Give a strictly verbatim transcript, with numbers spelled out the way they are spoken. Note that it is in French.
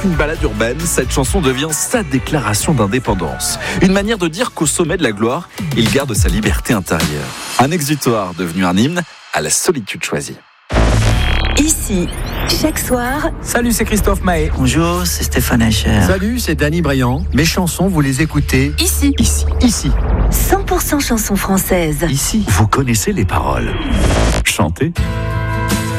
qu'une balade urbaine, cette chanson devient sa déclaration d'indépendance. Une manière de dire qu'au sommet de la gloire, il garde sa liberté intérieure. Un exutoire devenu un hymne à la solitude choisie. Ici, chaque soir. Salut, c'est Christophe Mahé. Bonjour, c'est Stéphane Echer. Salut, c'est Danny Briand. Mes chansons, vous les écoutez Ici. Ici. Ici. cent pour cent chansons françaises. Ici. Vous connaissez les paroles. Chantez.